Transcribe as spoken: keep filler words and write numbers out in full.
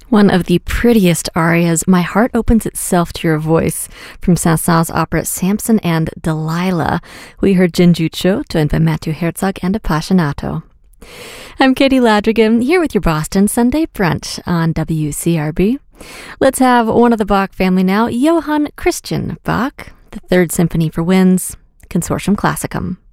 One of the prettiest arias, My Heart Opens Itself to Your Voice, from Saint-Saëns' opera Samson and Delilah. We heard Jinjucho, joined by Matthew Herzog and Appassionato. I'm Katie Ladrigan, here with your Boston Sunday Brunch on W C R B. Let's have one of the Bach family now, Johann Christian Bach, the Third Symphony for Winds, Consortium Classicum.